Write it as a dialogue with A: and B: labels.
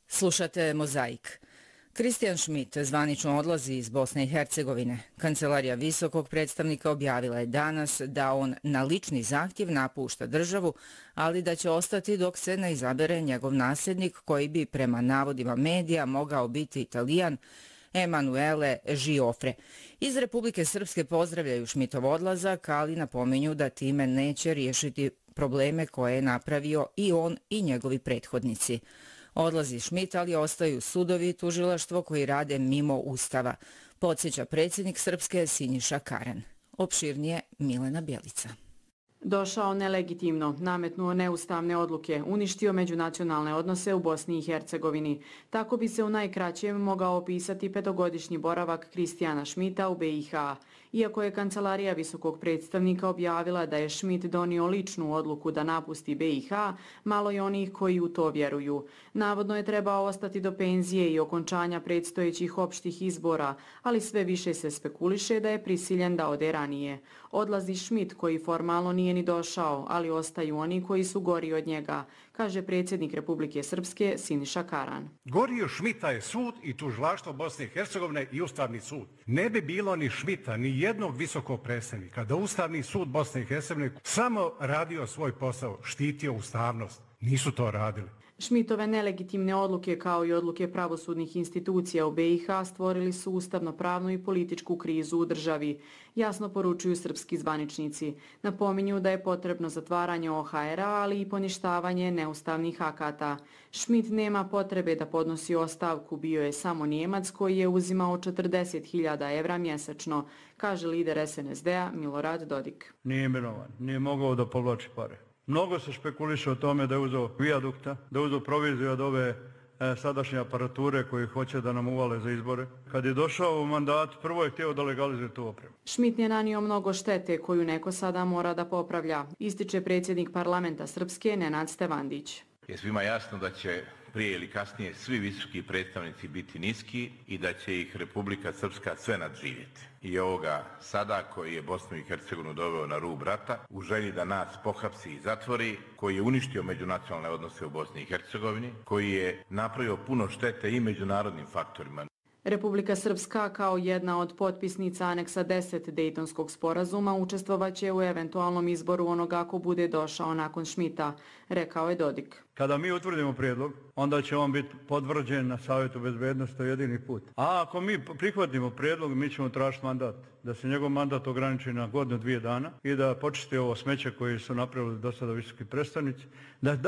A: Slušate Mozaik. Christian Schmidt zvanično odlazi iz Bosne i Hercegovine. Kancelarija visokog predstavnika objavila je danas da on na lični zahtjev napušta državu, ali da će ostati dok se ne izabere njegov nasljednik koji bi prema navodima medija mogao biti Italijan Emanuele Žiofre. Iz Republike Srpske pozdravljaju Schmidtov odlazak, ali napominju da time neće riješiti probleme koje je napravio i on i njegovi prethodnici. Odlazi Schmidt, ali ostaju sudovi i tužilaštvo koji rade mimo Ustava, podsjeća predsjednik Srpske Siniša Karan. Opširnije Milena Bjelica.
B: Došao nelegitimno, nametnuo neustavne odluke, uništio međunacionalne odnose u Bosni i Hercegovini. Tako bi se u najkraćem mogao opisati petogodišnji boravak Christiana Schmidta u BiH. Iako je Kancelarija visokog predstavnika objavila da je Schmidt donio ličnu odluku da napusti BiH, malo je onih koji u to vjeruju. Navodno je trebao ostati do penzije i okončanja predstojećih opštih izbora, ali sve više se spekuliše da je prisiljen da ode ranije. Odlazi Schmidt koji formalno nije ni došao, ali ostaju oni koji su gori od njega, kaže predsjednik Republike Srpske Siniša Karan.
C: Gori od Schmidta je sud i tužilaštvo Bosne i Hercegovine i Ustavni sud. Ne bi bilo ni Schmidta, ni jednog visokog predstavnika da Ustavni sud Bosne i Hercegovine samo radio svoj posao, štitio ustavnost. Nisu to radili.
B: Schmidtove nelegitimne odluke kao i odluke pravosudnih institucija u BiH stvorili su ustavno-pravnu i političku krizu u državi, jasno poručuju srpski zvaničnici. Napominju da je potrebno zatvaranje OHR-a, ali i poništavanje neustavnih akata. Schmidt nema potrebe da podnosi ostavku, bio je samo Njemac koji je uzimao 40.000 evra mjesečno, kaže lider SNSD-a Milorad Dodik.
D: Nije imenovan, nije mogao da povlači pare. Mnogo se špekuliše o tome da je uzeo vijadukta, da je uzeo proviziju od ove sadašnje aparature koje hoće da nam uvale za izbore. Kad je došao u mandat, prvo je htio da legalizuje tu opremu.
B: Schmidt je nanio mnogo štete koju neko sada mora da popravlja, ističe predsjednik parlamenta Srpske Nenad Stevandić.
E: Je svima jasno da će prije ili kasnije svi visoki predstavnici biti niski i da će ih Republika Srpska sve nadživjeti. I ovoga sada koji je Bosnu i Hercegovinu doveo na rub rata, u želji da nas pohapsi i zatvori, koji je uništio međunacionalne odnose u Bosni i Hercegovini, koji je napravio puno štete i međunarodnim faktorima.
B: Republika Srpska kao jedna od potpisnica aneksa 10 Dejtonskog sporazuma učestvovaće u eventualnom izboru onoga ko bude došao nakon Schmidta, rekao je Dodik.
D: Kada mi utvrdimo prijedlog, onda će on biti potvrđen na Savjetu bezbednosti, to je jedini put. A ako mi prihvatimo prijedlog, mi ćemo tražiti mandat, da se njegov mandat ograniči na godinu, 2 dana i da počisti ovo smeće koje su napravili do sada visoki predstavnici, da